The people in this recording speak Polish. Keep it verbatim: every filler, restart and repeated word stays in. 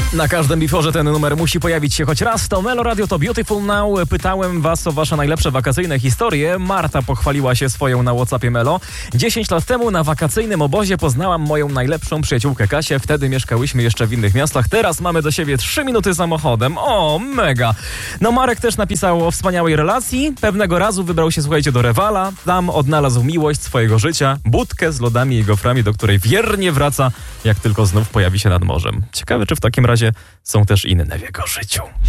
Na każdym biforze ten numer musi pojawić się choć raz. To Melo Radio, to Beautiful Now. Pytałem was o wasze najlepsze wakacyjne historie. Marta pochwaliła się swoją na WhatsAppie Melo. dziesięć lat temu na wakacyjnym obozie poznałam moją najlepszą przyjaciółkę Kasię. Wtedy mieszkałyśmy jeszcze w innych miastach. Teraz mamy do siebie trzy minuty samochodem. O, mega! No Marek też napisał o wspaniałej relacji. Pewnego razu wybrał się, słuchajcie, do Rewala. Tam odnalazł miłość swojego życia. Budkę z lodami i goframi, do której wiernie wraca, jak tylko znów pojawi się nad morzem. Ciekawe, czy w takim razie są też inne w jego życiu.